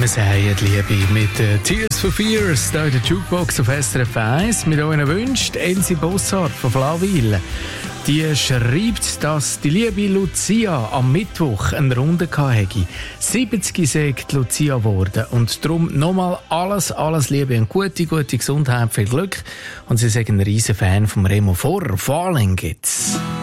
sagen Liebe mit Tears for Fears hier in der Jukebox auf SRF 1. Mit euren wünscht Elsie Bossart von Flawil. Die schreibt, dass die liebe Lucia am Mittwoch eine Runde hatte. 70 sagt Lucia geworden. Und darum nochmal alles Liebe und gute Gesundheit, viel Glück. Und sie sind ein riesen Fan von Remo Vorer. Falling gibt's.